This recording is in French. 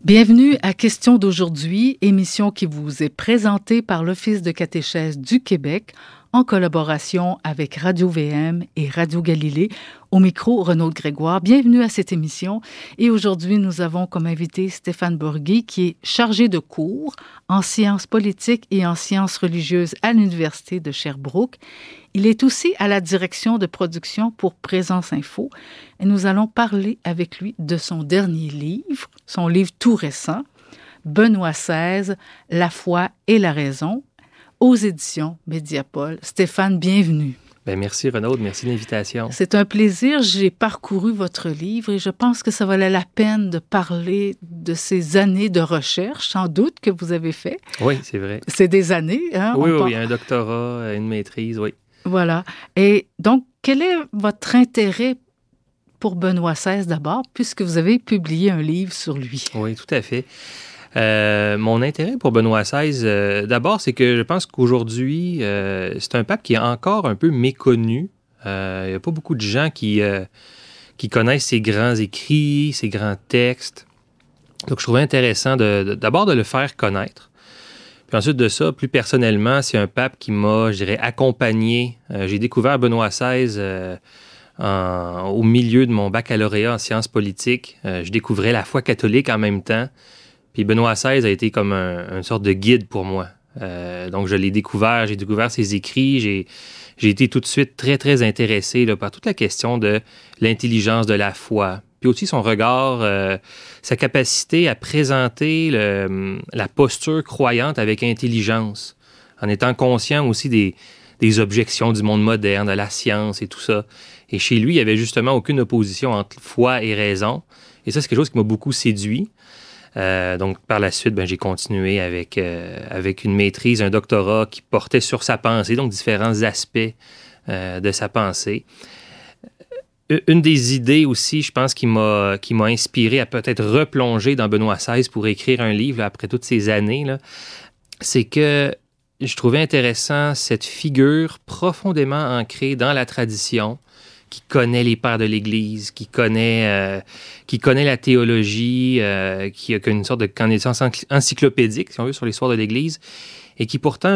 Bienvenue à Question d'aujourd'hui, émission qui vous est présentée par l'Office de catéchèse du Québec en collaboration avec Radio-VM et Radio-Galilée. Au micro, Renaud Grégoire. Bienvenue à cette émission. Et aujourd'hui, nous avons comme invité Stéphane Bourgui, qui est chargé de cours en sciences politiques et en sciences religieuses à l'Université de Sherbrooke. Il est aussi à la direction de production pour Présence Info. Et nous allons parler avec lui de son dernier livre, son livre tout récent, Benoît XVI, La foi et la raison, aux éditions Mediapol. Stéphane, bienvenue. Bien, merci Renaud, merci de l'invitation. C'est un plaisir. J'ai parcouru votre livre et je pense que ça valait la peine de parler de ces années de recherche, sans doute, que vous avez fait. Oui, c'est vrai. C'est des années, hein? Oui, un doctorat, une maîtrise, oui. Voilà. Et donc, quel est votre intérêt pour Benoît XVI d'abord, puisque vous avez publié un livre sur lui? Oui, tout à fait. Mon intérêt pour Benoît XVI, d'abord, c'est que je pense qu'aujourd'hui, c'est un pape qui est encore un peu méconnu. Il n'y a pas beaucoup de gens qui connaissent ses grands écrits, ses grands textes. Donc, je trouvais intéressant d'abord de le faire connaître. Puis ensuite de ça, plus personnellement, c'est un pape qui m'a, je dirais, accompagné. J'ai découvert Benoît XVI au milieu de mon baccalauréat en sciences politiques. Je découvrais la foi catholique en même temps. Puis Benoît XVI a été comme une sorte de guide pour moi. Donc, je l'ai découvert, j'ai découvert ses écrits, j'ai été tout de suite très, très intéressé là, par toute la question de l'intelligence de la foi. Puis aussi son regard, sa capacité à présenter la posture croyante avec intelligence, en étant conscient aussi des objections du monde moderne, de la science et tout ça. Et chez lui, il n'y avait justement aucune opposition entre foi et raison. Et ça, c'est quelque chose qui m'a beaucoup séduit. Donc, par la suite, j'ai continué avec une maîtrise, un doctorat qui portait sur sa pensée, donc différents aspects de sa pensée. Une des idées aussi, je pense, qui m'a inspiré à peut-être replonger dans Benoît XVI pour écrire un livre là, après toutes ces années, là, c'est que je trouvais intéressant cette figure profondément ancrée dans la tradition, qui connaît les pères de l'Église, qui connaît la théologie, qui a une sorte de connaissance encyclopédique, si on veut, sur l'histoire de l'Église, et qui pourtant